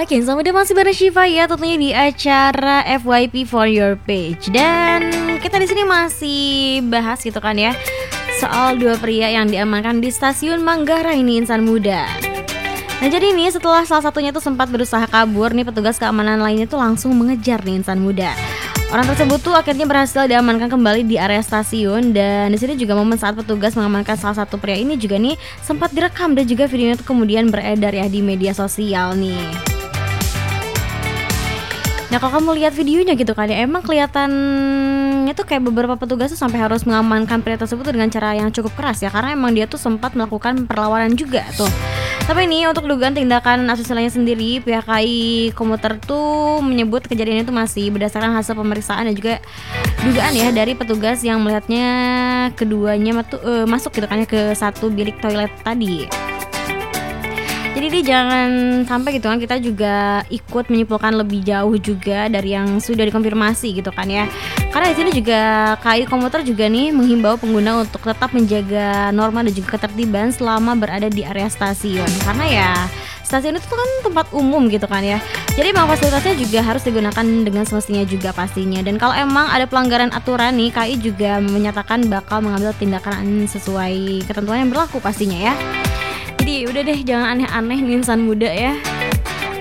Oke, selamat datang masih bareng Syifa ya, tentunya di acara FYP for your page. Dan kita di sini masih bahas gitu kan ya, soal dua pria yang diamankan di stasiun Manggarai ini, insan muda. Nah jadi nih setelah salah satunya tuh sempat berusaha kabur nih, petugas keamanan lainnya tuh langsung mengejar nih insan muda. Orang tersebut tuh akhirnya berhasil diamankan kembali di area stasiun. Dan di sini juga momen saat petugas mengamankan salah satu pria ini juga nih sempat direkam, dan juga videonya tuh kemudian beredar ya di media sosial nih. Nah kalau kamu lihat videonya gitu kan ya, emang kelihatannya tuh kayak beberapa petugas tuh sampai harus mengamankan pria tersebut tuh dengan cara yang cukup keras ya, karena emang dia tuh sempat melakukan perlawanan juga tuh. Tapi ini untuk dugaan tindakan asusila sendiri, pihak KAI Komuter tuh menyebut kejadian itu masih berdasarkan hasil pemeriksaan dan juga dugaan ya dari petugas yang melihatnya keduanya masuk gitu kan ya ke satu bilik toilet tadi. Jadi dia jangan sampai gitu kan kita juga ikut menyimpulkan lebih jauh juga dari yang sudah dikonfirmasi gitu kan ya. Karena di sini juga KAI Komuter juga nih menghimbau pengguna untuk tetap menjaga norma dan juga ketertiban selama berada di area stasiun. Karena ya stasiun itu kan tempat umum gitu kan ya. Jadi memang fasilitasnya juga harus digunakan dengan semestinya juga pastinya. Dan kalau emang ada pelanggaran aturan nih, KAI juga menyatakan bakal mengambil tindakan sesuai ketentuan yang berlaku pastinya ya. Jadi udah deh, jangan aneh-aneh nih insan muda ya.